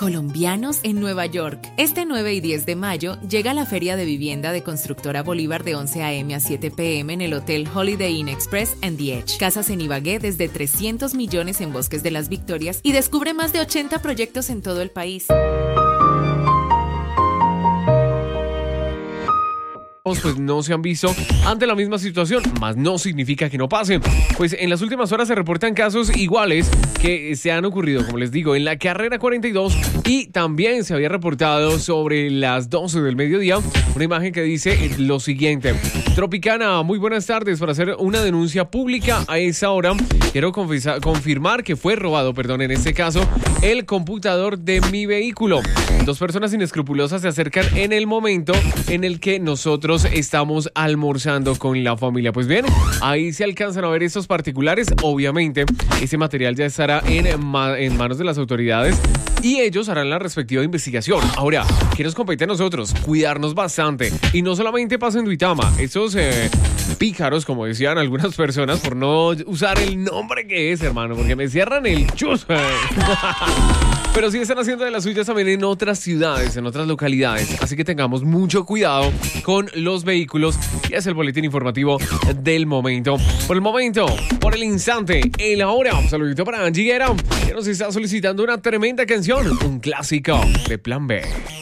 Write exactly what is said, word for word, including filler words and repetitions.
Colombianos en Nueva York. Este nueve y diez de mayo llega la Feria de Vivienda de Constructora Bolívar de once a eme a siete pe eme en el Hotel Holiday Inn Express and The Edge. Casas en Ibagué desde trescientos millones en Bosques de las Victorias y descubre más de ochenta proyectos en todo el país. Pues no se han visto ante la misma situación, mas no significa que no pasen. Pues en las últimas horas se reportan casos iguales que se han ocurrido, como les digo, en la carrera cuarenta y dos, y también se había reportado sobre las doce del mediodía una imagen que dice lo siguiente: Tropicana, muy buenas tardes. Para hacer una denuncia pública a esa hora, quiero confesar, confirmar que fue robado, perdón, en este caso, el computador de mi vehículo. Dos personas inescrupulosas se acercan en el momento en el que nosotros estamos almorzando con la familia. Pues bien, ahí se alcanzan a ver estos particulares. Obviamente, ese material ya estará en, ma- en manos de las autoridades y ellos harán la respectiva investigación. Ahora, ¿qué nos compete a nosotros? Cuidarnos bastante. Y no solamente pasa en Duitama. Esos eh, pícaros, como decían algunas personas, por no usar el nombre que es, hermano, porque me cierran el chus. Pero sí están haciendo de las suyas también en otras ciudades, en otras localidades. Así que tengamos mucho cuidado con los vehículos. Y es el boletín informativo del momento. Por el momento, por el instante, el ahora. Un saludito para Angie Guerra, que nos está solicitando una tremenda canción, un clásico de Plan B.